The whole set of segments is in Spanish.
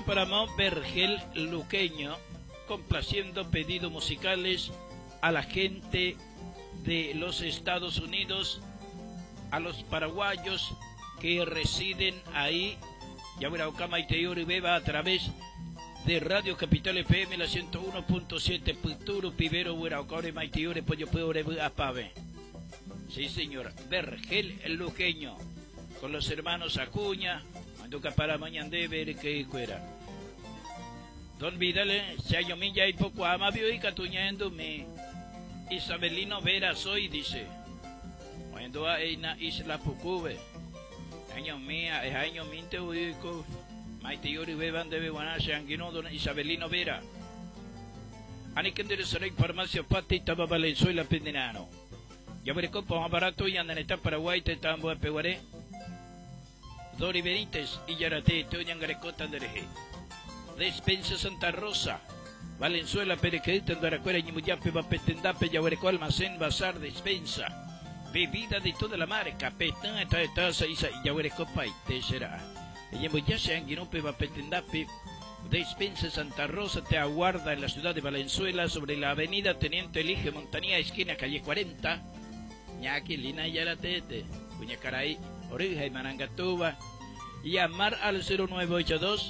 para Mount Vergel Luqueño, complaciendo pedidos musicales a la gente de los Estados Unidos, a los paraguayos que residen ahí. Ya verá Ocama y Teyori Beba a través de Radio Capital FM, la 101.7, Puturo, Pivero, Hueraucore, Maitiore, Pollo, Peore, Apave. Sí, señor, Vergel el Luqueño, con los hermanos Acuña, Manduca para Mañandé, ver que fuera. Don Vidal, Chayo Milla y poco amabio y catuñándome. Isabelino Vera soy, dice. Cuando hay una isla Pucube. Año mía, es año minte uico. Maitiori beban de Beguanache, Anguino, don Isabelino Vera. Aniquendere Serey, Farmacia Pati, Taba Valenzuela, Pendenano. Ya veré copo más barato y andan en Paraguay, te tambo a Peguaré. Dori Benítez y Yarate, Toñan Garecota de Reje. Despensa Santa Rosa, Valenzuela, Perequedita, Andaracuera, Ñimuyape, Vapetendape, Yaguareco, Almacén, Bazar, Despensa. Bebida de toda la marca, Petán, esta de taza, y Yaguareco, Paite, será. Ñimuyape, Anguinope, Vapetendape, Despensa Santa Rosa te aguarda en la ciudad de Valenzuela, sobre la avenida Teniente Elige, Montanía, esquina, calle 40. Ñaki, Lina, Yaratete, Cuñacaray, Orija y Marangatuba. Llamar al 0982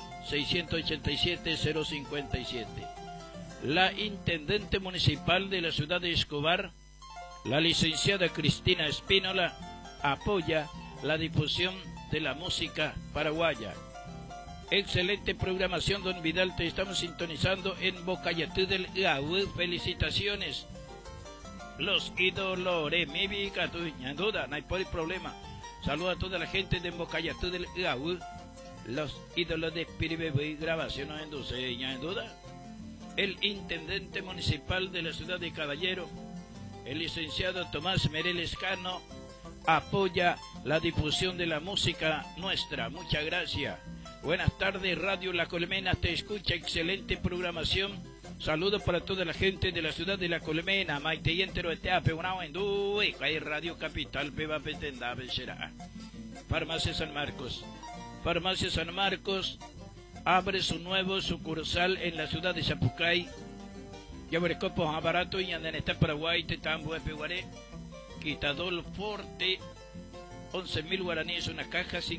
687-057. La intendente municipal de la ciudad de Escobar, la licenciada Cristina Espínola, apoya la difusión de la música paraguaya. Excelente programación, don Vidal, te estamos sintonizando en Bocayatú del Iaú. Felicitaciones. Los ídolos, mi vica, tuña, duda, no hay problema. Saluda a toda la gente de Bocayatú del Iaú. Los ídolos de Piribebe y grabación en Duseña, en duda. El intendente municipal de la ciudad de Caballero, el licenciado Tomás Mereles Cano, apoya la difusión de la música nuestra. Muchas gracias. Buenas tardes, Radio La Colmena, te escucha, excelente programación. Saludos para toda la gente de la ciudad de La Colmena, Maite y entero este apeonado en Due, hay Radio Capital, Beba Petenda, Becerá. Farmacia San Marcos. Farmacia San Marcos abre su nuevo sucursal en la ciudad de Zapucay. Ya veré copos más barato y andan en este Paraguay, te tambo de Peguaré. Quitador Forte, 11.000 guaraníes una caja,